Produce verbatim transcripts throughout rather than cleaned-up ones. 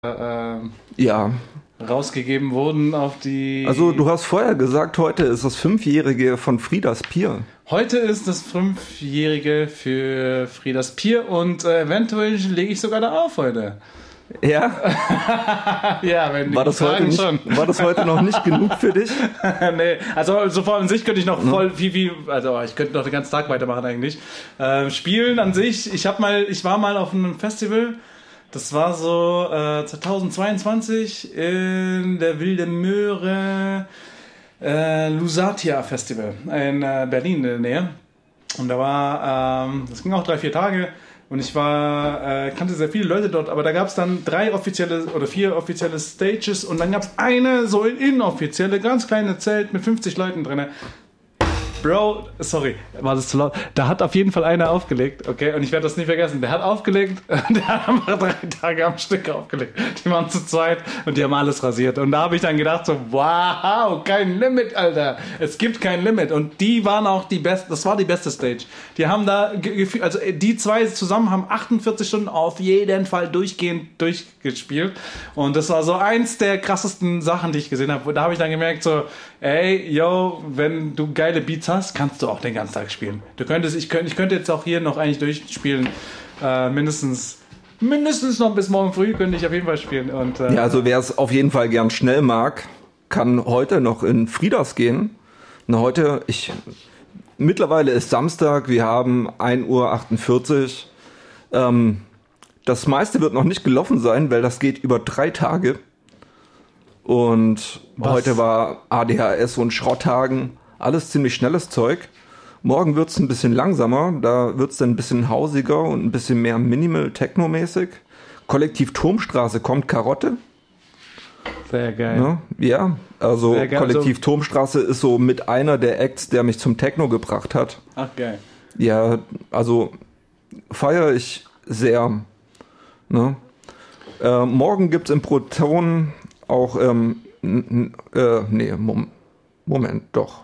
äh, Ja. rausgegeben wurden auf die... Also du hast vorher gesagt, heute ist das Fünfjährige von Friedas Bier. Heute ist das Fünfjährige für Friedas Bier und äh, eventuell lege ich sogar da auf heute. Ja? Ja, wenn war, das heute nicht, schon. war das heute noch nicht genug für dich? Nee, also sofort an sich könnte ich noch voll viel, viel, also ich könnte noch den ganzen Tag weitermachen eigentlich. Äh, Spielen an sich, ich habe mal, ich war mal auf einem Festival, das war so äh, zweitausendzweiundzwanzig in der Wilde Möhre äh, Lusatia Festival in äh, Berlin in der Nähe. Und da war, ähm, das ging auch drei, vier Tage. Und ich war, äh, kannte sehr viele Leute dort, aber da gab es dann drei offizielle oder vier offizielle Stages und dann gab es eine so inoffizielle, ganz kleine Zelt mit fünfzig Leuten drin. Bro, sorry, war das zu laut? Da hat auf jeden Fall einer aufgelegt, okay, und ich werde das nie vergessen. Der hat aufgelegt, der hat einfach drei Tage am Stück aufgelegt. Die waren zu zweit und die haben alles rasiert. Und da habe ich dann gedacht so, wow, kein Limit, Alter. Es gibt kein Limit. Und die waren auch die beste, das war die beste Stage. Die haben da, also die zwei zusammen haben achtundvierzig Stunden auf jeden Fall durchgehend durchgespielt. Und das war so eins der krassesten Sachen, die ich gesehen habe. Da habe ich dann gemerkt so, ey, yo, wenn du geile Beats hast, kannst du auch den ganzen Tag spielen. Du könntest, ich könnte, ich könnte jetzt auch hier noch eigentlich durchspielen, äh, mindestens, mindestens noch bis morgen früh könnte ich auf jeden Fall spielen. Und, äh, ja, also wer es auf jeden Fall gern schnell mag, kann heute noch in Friedas gehen. Na, heute, ich, mittlerweile ist Samstag, wir haben ein Uhr achtundvierzig. Ähm, das meiste wird noch nicht gelaufen sein, weil das geht über drei Tage. Und Was? heute war A D H S und Schrotttagen, alles ziemlich schnelles Zeug. Morgen wird's ein bisschen langsamer, da wird's dann ein bisschen hausiger und ein bisschen mehr Minimal-Techno-mäßig. Kollektiv Turmstraße kommt, Karotte. Sehr geil. Ja, ja, also Sehr geil. Kollektiv so. Turmstraße ist so mit einer der Acts, der mich zum Techno gebracht hat. Ach, geil. Ja, also feiere ich sehr. Ne? Äh, morgen gibt's im Proton auch, ähm, n- n- äh, nee, Mom- Moment, doch.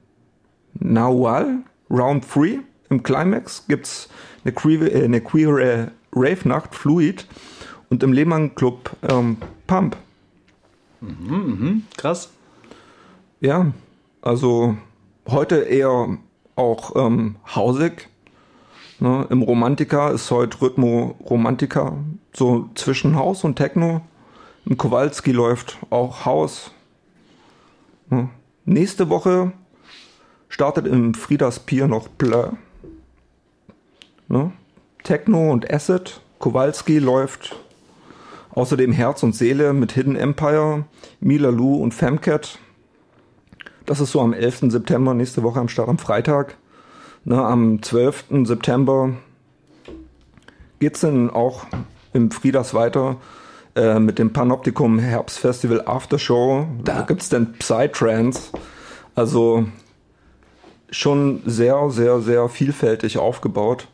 Nawal, Round drei, im Climax gibt's eine queer, äh, eine queer äh, Rave-Nacht, Fluid, und im Lehmann Club ähm, Pump. Mhm, mhm, krass. Ja, also heute eher auch ähm, hausig. Ne? Im Romantika ist heute Rhythmo Romantika, so zwischen Haus und Techno. Im Kowalski läuft auch Haus. Ne? Nächste Woche startet im Friedas Bier noch Blur. Ne? Techno und Acid. Kowalski läuft außerdem Herz und Seele mit Hidden Empire, Mila Lu und Femcat. Das ist so am elften September, nächste Woche am Start am Freitag. Ne? Am zwölften September geht's dann auch im Friedas weiter. Äh, mit dem Panoptikum Herbstfestival Aftershow. Da, da gibt's dann Psytrance. Also schon sehr, sehr, sehr vielfältig aufgebaut.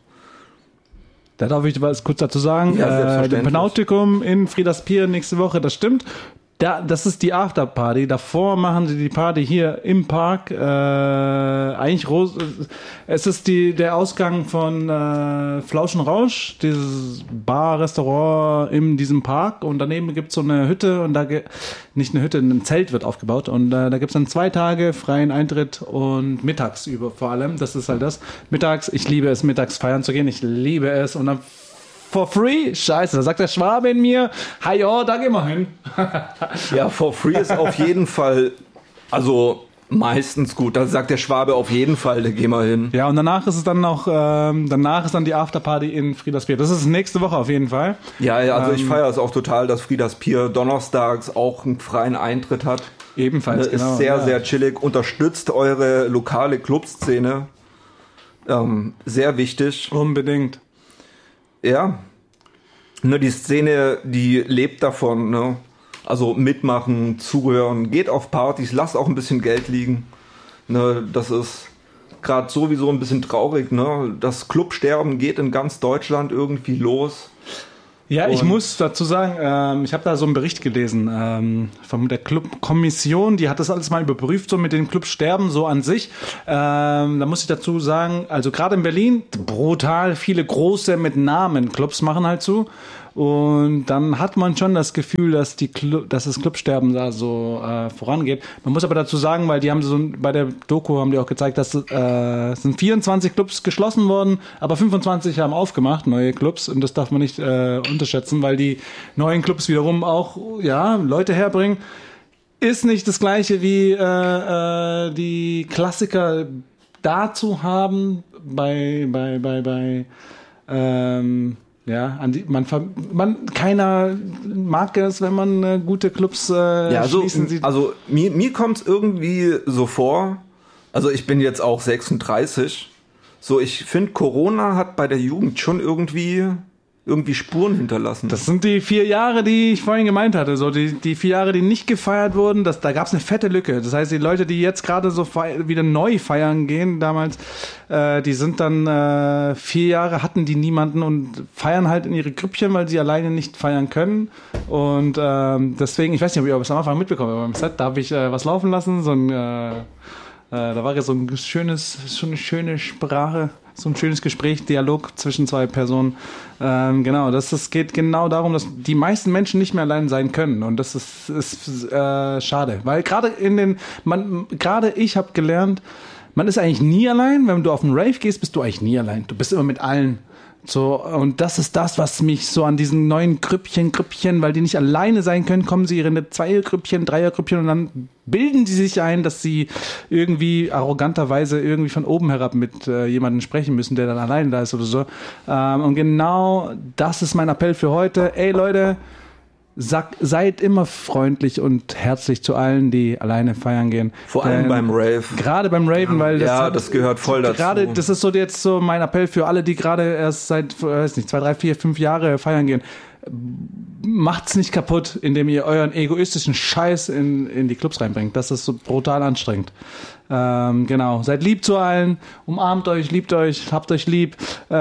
Da darf ich was kurz dazu sagen. Ja, äh, dem Panoptikum in Friedas Bier nächste Woche, das stimmt. Da, das ist die Afterparty. Davor machen sie die Party hier im Park. Äh, eigentlich Ros- es ist die, der Ausgang von äh, Flauschenrausch, dieses Bar-Restaurant in diesem Park. Und daneben gibt's so eine Hütte und da ge- nicht eine Hütte, ein Zelt wird aufgebaut. Und äh, da gibt's dann zwei Tage freien Eintritt und mittags über vor allem. Das ist halt das. Mittags, ich liebe es, mittags feiern zu gehen. Ich liebe es. Und dann for free? Scheiße, da sagt der Schwabe in mir, hi, oh, da gehen wir hin. Ja, for free ist auf jeden Fall, also meistens gut. Da sagt der Schwabe auf jeden Fall, da gehen wir hin. Ja, und danach ist es dann noch, ähm, danach ist dann die Afterparty in Friedas Bier. Das ist nächste Woche auf jeden Fall. Ja, ja, also ähm, ich feiere es auch total, dass Friedas Bier donnerstags auch einen freien Eintritt hat. Ebenfalls, Das genau. ist sehr, ja. sehr chillig. Unterstützt eure lokale Clubszene. Ähm, sehr wichtig. Unbedingt. Ja, ne, die Szene, die lebt davon, ne? Also mitmachen, zuhören, geht auf Partys, lasst auch ein bisschen Geld liegen. Ne, das ist gerade sowieso ein bisschen traurig, ne? Das Clubsterben geht in ganz Deutschland irgendwie los. Ja, ich Und- muss dazu sagen, ähm, ich habe da so einen Bericht gelesen ähm, von der Clubkommission, die hat das alles mal überprüft, so mit dem Clubsterben so an sich. Ähm, da muss ich dazu sagen, also gerade in Berlin, brutal viele große mit Namen Clubs machen halt zu. Und dann hat man schon das Gefühl, dass die Clu- dass das Clubsterben da so äh, vorangeht. Man muss aber dazu sagen, weil die haben so bei der Doku haben die auch gezeigt, dass äh, es sind vierundzwanzig Clubs geschlossen worden, aber fünfundzwanzig haben aufgemacht, neue Clubs, und das darf man nicht äh, unterschätzen, weil die neuen Clubs wiederum auch ja Leute herbringen. Ist nicht das Gleiche wie äh, äh, die Klassiker dazu haben bei bei bei bei ähm, ja, an die, man, man, keiner mag es, wenn man äh, gute Clubs äh, ja, also, schließen sieht. Also mir, mir kommt es irgendwie so vor, also ich bin jetzt auch sechsunddreißig, so ich finde, Corona hat bei der Jugend schon irgendwie irgendwie Spuren hinterlassen. Das sind die vier Jahre, die ich vorhin gemeint hatte. So die, die vier Jahre, die nicht gefeiert wurden, das, da gab es eine fette Lücke. Das heißt, die Leute, die jetzt gerade so fei- wieder neu feiern gehen damals, äh, die sind dann äh, vier Jahre, hatten die niemanden und feiern halt in ihre Grüppchen, weil sie alleine nicht feiern können. Und ähm, deswegen, ich weiß nicht, ob ihr es am Anfang mitbekommen habt, aber beim Set, da habe ich äh, was laufen lassen, so ein äh, Äh, da war jetzt so ein schönes, so eine schöne Sprache, so ein schönes Gespräch, Dialog zwischen zwei Personen. Ähm, genau, das, das geht genau darum, dass die meisten Menschen nicht mehr allein sein können, und das ist, ist äh, schade, weil gerade in den, man, gerade ich habe gelernt, man ist eigentlich nie allein. Wenn du auf einen Rave gehst, bist du eigentlich nie allein. Du bist immer mit allen. So, und das ist das, was mich so an diesen neuen Grüppchen, Grüppchen, weil die nicht alleine sein können, kommen sie in eine Zweiergrüppchen, Dreiergrüppchen, und dann bilden die sich ein, dass sie irgendwie arroganterweise irgendwie von oben herab mit äh, jemandem sprechen müssen, der dann alleine da ist oder so. Ähm, und genau das ist mein Appell für heute. Ey Leute, Sag, seid immer freundlich und herzlich zu allen, die alleine feiern gehen. Vor allem ähm, beim Rave. Gerade beim Raven, weil das, ja, hat, das gehört voll dazu. Gerade, das ist so jetzt so mein Appell für alle, die gerade erst seit, weiß nicht, zwei, drei, vier, fünf Jahre feiern gehen. Macht's nicht kaputt, indem ihr euren egoistischen Scheiß in, in die Clubs reinbringt. Das ist so brutal anstrengend. Ähm, genau. Seid lieb zu allen, umarmt euch, liebt euch, habt euch lieb,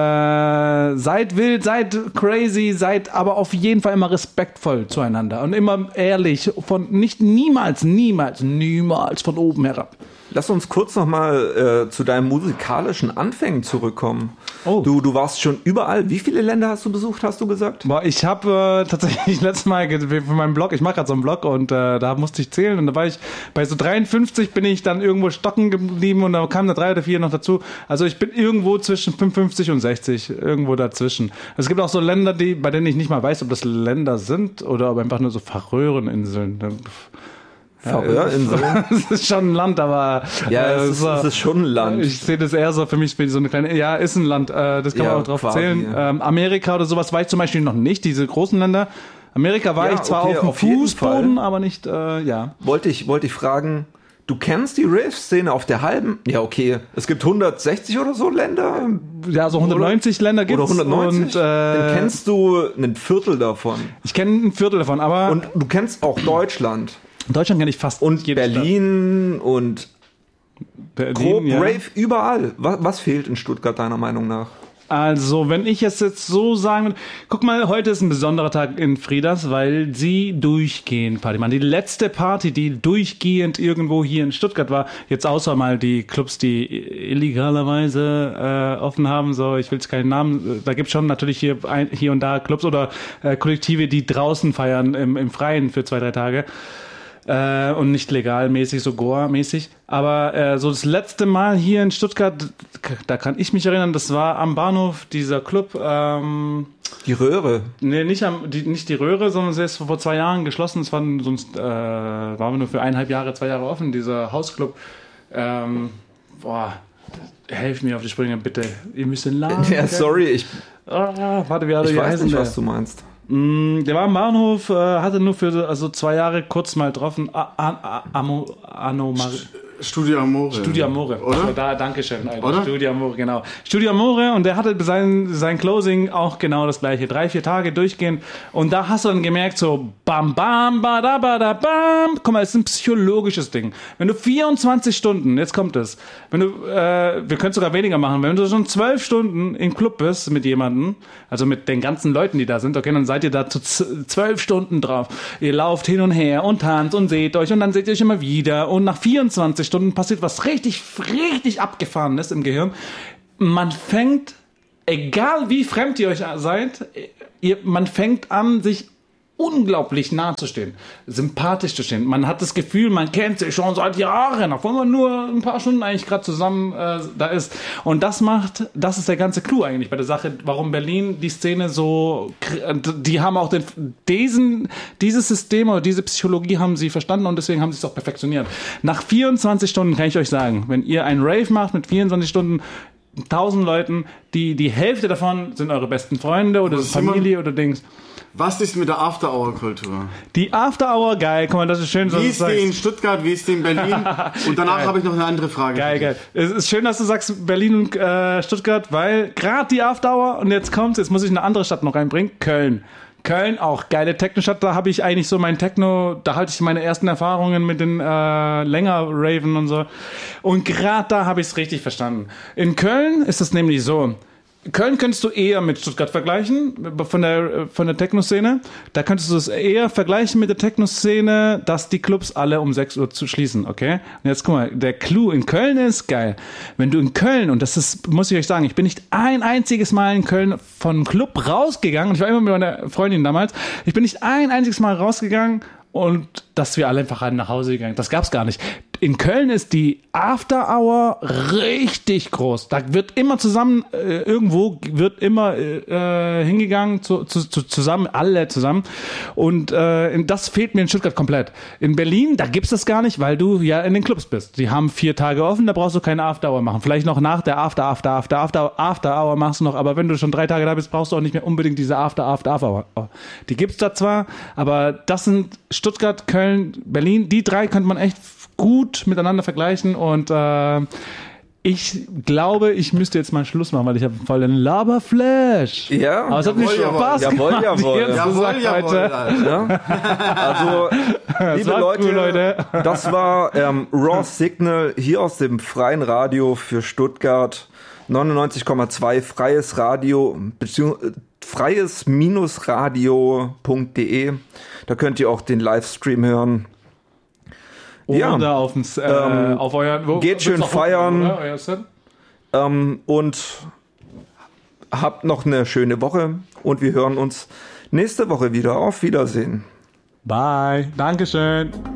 äh, seid wild, seid crazy, seid aber auf jeden Fall immer respektvoll zueinander und immer ehrlich, von nicht niemals, niemals, niemals von oben herab. Lass uns kurz nochmal äh, zu deinen musikalischen Anfängen zurückkommen. Oh. Du, du warst schon überall. Wie viele Länder hast du besucht, hast du gesagt? Boah, ich habe äh, tatsächlich letztes Mal für meinen Blog, ich mache gerade so einen Blog, und äh, da musste ich zählen, und da war ich bei so dreiundfünfzig, bin ich dann irgendwo stocken geblieben, und da kamen da drei oder vier noch dazu. Also ich bin irgendwo zwischen fünfundfünfzig und sechzig, irgendwo dazwischen. Es gibt auch so Länder, die, bei denen ich nicht mal weiß, ob das Länder sind oder ob einfach nur so Färöerinseln. Färöerinseln? Ja, das ist schon ein Land, aber ja, äh, es, ist, so, es ist schon ein Land. Ich sehe das eher so für mich wie so eine kleine, ja, ist ein Land, äh, das kann ja, man auch drauf quasi, zählen. Ja. Ähm, Amerika oder sowas war ich zum Beispiel noch nicht, diese großen Länder. Amerika war ja, ich zwar okay, auf dem auf Fußboden, aber nicht, äh, ja. Wollte ich, wollte ich fragen, du kennst die Rave-Szene auf der halben? Ja, okay. Es gibt hundertsechzig oder so Länder. Ja, so hundertneunzig oder, Länder gibt's. Oder hundertneunzig? Und, äh, dann kennst du ein Viertel davon. Ich kenne ein Viertel davon, aber... Und du kennst auch Deutschland. Deutschland kenne ich fast. Und Berlin Stadt. Und Berlin, grob ja. Rave überall. Was, was fehlt in Stuttgart deiner Meinung nach? Also, wenn ich es jetzt so sagen würde, guck mal, heute ist ein besonderer Tag in Friedas, weil sie durchgehend Party machen. Die letzte Party, die durchgehend irgendwo hier in Stuttgart war, jetzt außer mal die Clubs, die illegalerweise äh, offen haben, so, ich will jetzt keinen Namen, da gibt's schon natürlich hier, ein, hier und da Clubs oder äh, Kollektive, die draußen feiern im, im Freien für zwei, drei Tage. Äh, und nicht legalmäßig, so Goa-mäßig. Aber äh, so das letzte Mal hier in Stuttgart, da kann ich mich erinnern, das war am Bahnhof, dieser Club. Ähm, die Röhre? Nee, nicht, am, die, nicht die Röhre, sondern es ist vor zwei Jahren geschlossen. Es war sonst äh, waren wir nur für eineinhalb Jahre, zwei Jahre offen, dieser Hausclub. Ähm, boah, helft mir auf die Sprünge, bitte. Ihr müsst den Laden. Ja, sorry, ich. Ah, warte, wie hat er Ich weiß heißen nicht, der? was du meinst. Der war am Bahnhof, äh, hatte nur für also zwei Jahre kurz mal getroffen. A- A- Amo, Ano, Mar- Studio Amore. Studio Amore. Oder? Also da, Dankeschön. Alter. Oder? Studio Amore, genau. Studio Amore, und der hatte sein, sein Closing auch genau das gleiche. Drei, vier Tage durchgehend. Und da hast du dann gemerkt, so bam, bam, bada, bada, bam. Guck mal, es ist ein psychologisches Ding. Wenn du vierundzwanzig Stunden, jetzt kommt es, wenn du, äh, wir können sogar weniger machen, wenn du schon zwölf Stunden im Club bist mit jemandem, also mit den ganzen Leuten, die da sind, okay, dann seid ihr da zu zwölf Stunden drauf. Ihr lauft hin und her und tanzt und seht euch, und dann seht ihr euch immer wieder, und nach vierundzwanzig Stunden passiert was richtig, richtig Abgefahrenes im Gehirn. Man fängt egal wie fremd ihr euch seid, ihr, man fängt an, sich unglaublich nah zu stehen, sympathisch zu stehen. Man hat das Gefühl, man kennt sich schon seit Jahren, obwohl man nur ein paar Stunden eigentlich gerade zusammen äh, da ist. Und das macht, das ist der ganze Clou eigentlich bei der Sache, warum Berlin die Szene so, die haben auch den, diesen, dieses System oder diese Psychologie haben sie verstanden und deswegen haben sie es auch perfektioniert. Nach vierundzwanzig Stunden kann ich euch sagen, wenn ihr einen Rave macht mit vierundzwanzig Stunden, tausend Leuten, die, die Hälfte davon sind eure besten Freunde oder Familie oder Dings. Was ist mit der After-Hour-Kultur? Die After-Hour, geil, guck mal, das ist schön, so wie ist die in Stuttgart, wie ist die in Berlin? Und danach habe ich noch eine andere Frage. Geil, geil. Es ist schön, dass du sagst Berlin und äh, Stuttgart, weil gerade die After-Hour, und jetzt kommt's, jetzt muss ich eine andere Stadt noch reinbringen, Köln. Köln, auch geile Techno-Stadt, da habe ich eigentlich so mein Techno, da halte ich meine ersten Erfahrungen mit den äh, Länger-Raven und so. Und gerade da habe ich es richtig verstanden. In Köln ist es nämlich so, Köln könntest du eher mit Stuttgart vergleichen, von der, von der Techno-Szene. Da könntest du es eher vergleichen mit der Techno-Szene, dass die Clubs alle um sechs Uhr zu schließen, okay? Und jetzt guck mal, der Clou in Köln ist geil. Wenn du in Köln, und das ist, muss ich euch sagen, ich bin nicht ein einziges Mal in Köln von Club rausgegangen, und ich war immer mit meiner Freundin damals, ich bin nicht ein einziges Mal rausgegangen und dass wir alle einfach nach Hause gegangen. Das gab's gar nicht. In Köln ist die After Hour richtig groß. Da wird immer zusammen, äh, irgendwo wird immer äh, hingegangen, zu, zu, zu, zusammen, alle zusammen. Und äh, das fehlt mir in Stuttgart komplett. In Berlin, da gibt's das gar nicht, weil du ja in den Clubs bist. Die haben vier Tage offen, da brauchst du keine After Hour machen. Vielleicht noch nach der After, After, After, After, After Hour machst du noch, aber wenn du schon drei Tage da bist, brauchst du auch nicht mehr unbedingt diese After, After, After Hour. Die gibt's da zwar, aber das sind Stuttgart, Köln, Berlin, die drei könnte man echt gut miteinander vergleichen und äh, ich glaube, ich müsste jetzt mal Schluss machen, weil ich habe voll den Laberflash. Ja. Aber es hat mir Spaß jawohl, gemacht. Jawohl, jawohl. Jawohl, jawohl, ja? Also, liebe Leute, cool, Leute, das war ähm, Raw Signal hier aus dem freien Radio für Stuttgart. neunundneunzig Komma zwei freies Radio, beziehungsweise freies-radio punkt de. Da könnt ihr auch den Livestream hören. Ja, oder auf, ins, äh, ähm, auf euren... Wo, geht schön feiern oder? Euer Set? Ähm, und habt noch eine schöne Woche und wir hören uns nächste Woche wieder. Auf Wiedersehen. Bye. Dankeschön.